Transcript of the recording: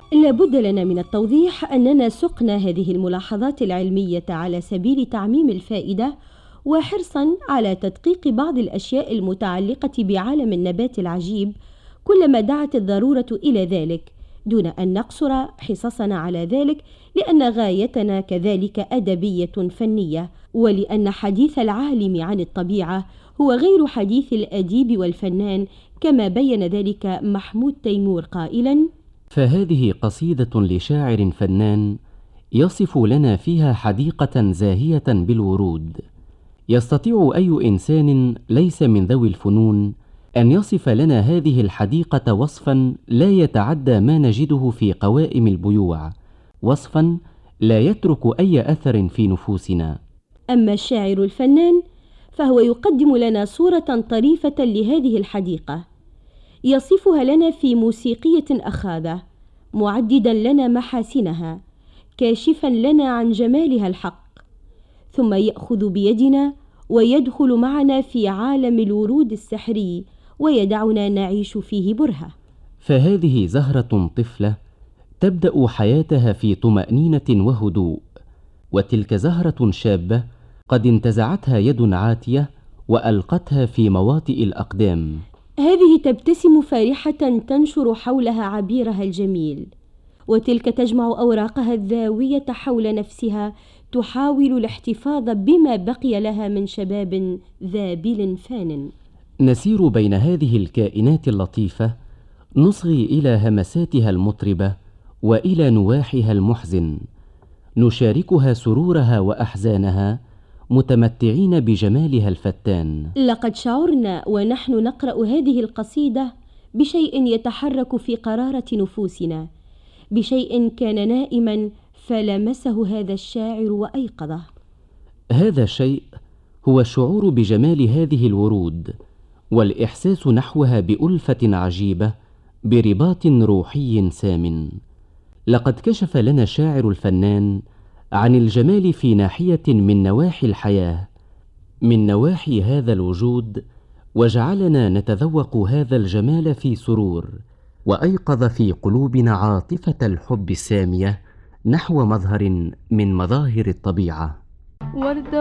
لابد لنا من التوضيح أننا سقنا هذه الملاحظات العلمية على سبيل تعميم الفائدة وحرصا على تدقيق بعض الأشياء المتعلقة بعالم النبات العجيب كلما دعت الضرورة إلى ذلك، دون أن نقصر حصصنا على ذلك، لأن غايتنا كذلك أدبية فنية، ولأن حديث العالم عن الطبيعة هو غير حديث الأديب والفنان، كما بين ذلك محمود تيمور قائلا: فهذه قصيدة لشاعر فنان يصف لنا فيها حديقة زاهية بالورود. يستطيع أي إنسان ليس من ذوي الفنون أن يصف لنا هذه الحديقة وصفا لا يتعدى ما نجده في قوائم البيوع، وصفا لا يترك أي أثر في نفوسنا. أما الشاعر الفنان فهو يقدم لنا صورة طريفة لهذه الحديقة، يصفها لنا في موسيقية أخاذة، معددا لنا محاسنها، كاشفا لنا عن جمالها الحق، ثم يأخذ بيدنا ويدخل معنا في عالم الورود السحري ويدعنا نعيش فيه برهة. فهذه زهرة طفلة تبدأ حياتها في طمأنينة وهدوء، وتلك زهرة شابة قد انتزعتها يد عاتية وألقتها في مواطئ الأقدام. هذه تبتسم فرحة تنشر حولها عبيرها الجميل، وتلك تجمع أوراقها الذاوية حول نفسها تحاول الاحتفاظ بما بقي لها من شباب ذابل فان. نسير بين هذه الكائنات اللطيفة، نصغي إلى همساتها المطربة وإلى نواحها المحزن، نشاركها سرورها وأحزانها، متمتعين بجمالها الفتان. لقد شعرنا ونحن نقرأ هذه القصيدة بشيء يتحرك في قرارة نفوسنا، بشيء كان نائما فلمسه هذا الشاعر وأيقظه. هذا الشيء هو الشعور بجمال هذه الورود، والإحساس نحوها بألفة عجيبة، برباط روحي سام. لقد كشف لنا الشاعر الفنان عن الجمال في ناحية من نواحي الحياة، من نواحي هذا الوجود، وجعلنا نتذوق هذا الجمال في سرور، وأيقظ في قلوبنا عاطفة الحب السامية نحو مظهر من مظاهر الطبيعة.